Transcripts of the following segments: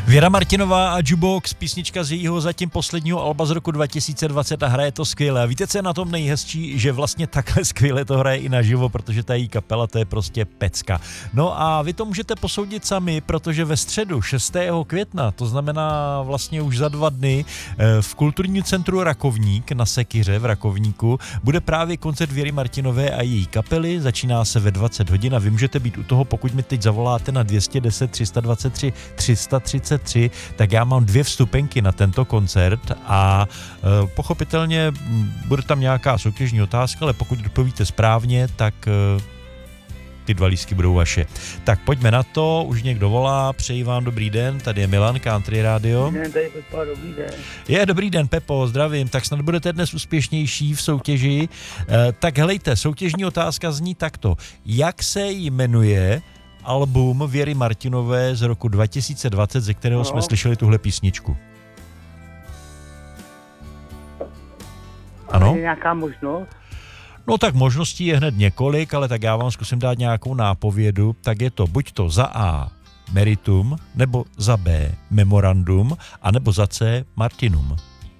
Věra Martinová a Jukebox, písnička z jejího zatím posledního alba z roku 2020 a hraje to skvěle. A víte, co je na tom nejhezčí? Že vlastně takhle skvěle to hraje i naživo, protože ta její kapela, to je prostě pecka. No a vy to můžete posoudit sami, protože ve středu 6. května, to znamená vlastně už za 2 dny, v kulturním centru Rakovník na Sekyře v Rakovníku bude právě koncert Věry Martinové a její kapely. Začíná se ve 20 hodin a vy můžete být u toho, pokud mi teď zavoláte na 210 323 333, tak já mám 2 vstupenky na tento koncert a pochopitelně bude tam nějaká soutěžní otázka, ale pokud odpovíte správně, tak ty 2 lístky budou vaše. Tak pojďme na to, už někdo volá, přeji vám dobrý den, tady je Milan, Country Radio. Dobrý den, tady Pepa, dobrý den. Dobrý den, Pepo, zdravím, tak snad budete dnes úspěšnější v soutěži. Tak helejte, soutěžní otázka zní takto. Jak se jmenuje album Věry Martinové z roku 2020, ze kterého jsme slyšeli tuhle písničku? Ano? Je nějaká možnost? No tak možností je hned několik, ale tak já vám zkusím dát nějakou nápovědu. Tak je to buď to za A Meritum, nebo za B Memorandum, anebo za C Martinum.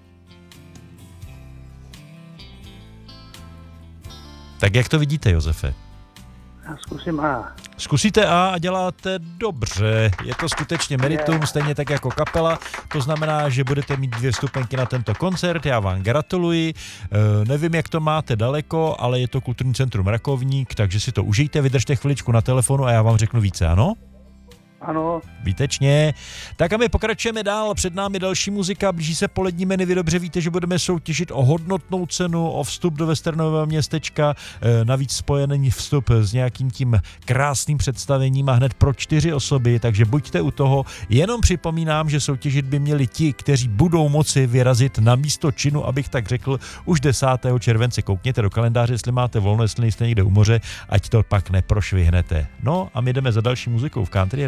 Tak jak to vidíte, Josefe? Já zkusím A. Zkusíte A a děláte dobře. Je to skutečně Meritum, stejně tak jako kapela. To znamená, že budete mít 2 vstupenky na tento koncert. Já vám gratuluji. Nevím, jak to máte daleko, ale je to Kulturní centrum Rakovník, takže si to užijte, vydržte chviličku na telefonu a já vám řeknu více, ano? Ano. Výtečně. Tak a my pokračujeme dál, před námi další muzika, blíží se polední meny, vy dobře víte, že budeme soutěžit o hodnotnou cenu, o vstup do westernového městečka, navíc spojený vstup s nějakým tím krásným představením a hned pro 4 osoby, takže buďte u toho. Jenom připomínám, že soutěžit by měli ti, kteří budou moci vyrazit na místo činu, abych tak řekl, už 10. července. Koukněte do kalendáře, jestli máte volno, jestli nejste někde u moře, ať to pak neprošvihnete. No a my jdeme za další muzikou v Country